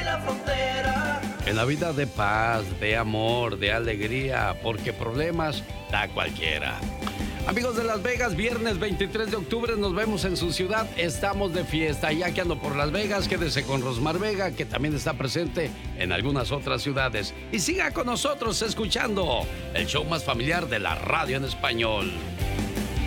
la frontera. En la vida de paz, de amor, de alegría, porque problemas da cualquiera. Amigos de Las Vegas, viernes 23 de octubre nos vemos en su ciudad. Estamos de fiesta. Ya que ando por Las Vegas, quédese con Rosmar Vega, que también está presente en algunas otras ciudades. Y siga con nosotros escuchando el show más familiar de la radio en español.